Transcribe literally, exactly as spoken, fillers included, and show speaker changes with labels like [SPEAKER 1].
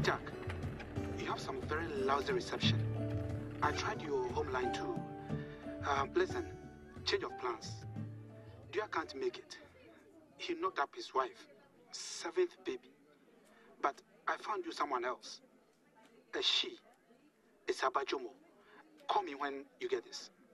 [SPEAKER 1] Jack, you have some very lousy reception. I tried your home line too. Um, listen, change of plans. Dear can't make it. He knocked up his wife, seventh baby. But I found you someone else. A she. It's Abajomo. Call me when you get this.